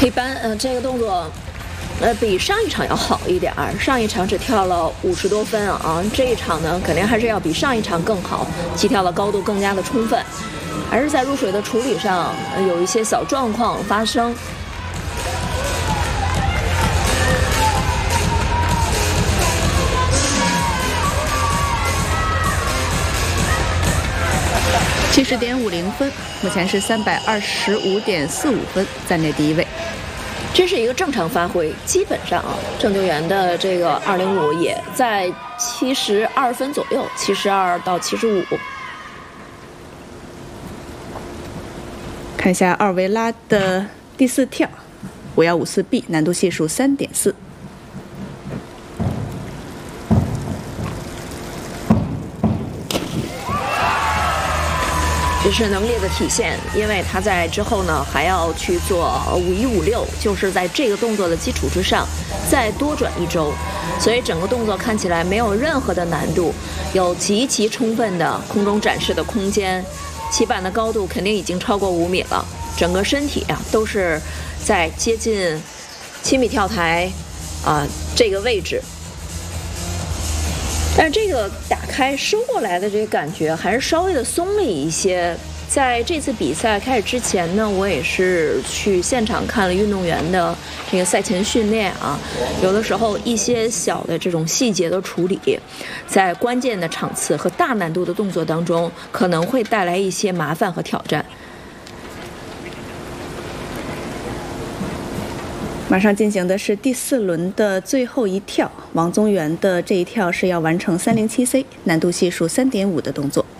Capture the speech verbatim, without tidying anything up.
一般，呃，这个动作，呃，比上一场要好一点儿。上一场只跳了五十多分啊，这一场呢，肯定还是要比上一场更好，起跳的高度更加的充分，还是在入水的处理上、呃、有一些小状况发生。 七十点五零分，目前是三百二十五点四五分，暂列第一位。 这是一个正常发挥，基本上啊，郑救援的这个二零五也在七十二分左右，七十二到七十五。 看一下二维拉的第四跳，五幺五四 B， 难度系数三点四。 这是能力的体现，因为他在之后呢还要去做五一五六，就是在这个动作的基础之上再多转一周，所以整个动作看起来没有任何的难度，有极其充分的空中展示的空间，起板的高度肯定已经超过五米了，整个身体啊都是在接近七米跳台啊、呃、这个位置。但是这个打开收过来的这个感觉还是稍微的松了一些。在这次比赛开始之前呢，我也是去现场看了运动员的这个赛前训练啊，有的时候一些小的这种细节的处理，在关键的场次和大难度的动作当中，可能会带来一些麻烦和挑战。 马上进行的是第四轮的最后一跳，王宗源的这一跳是要完成三零七 C， 难度系数三点五的动作。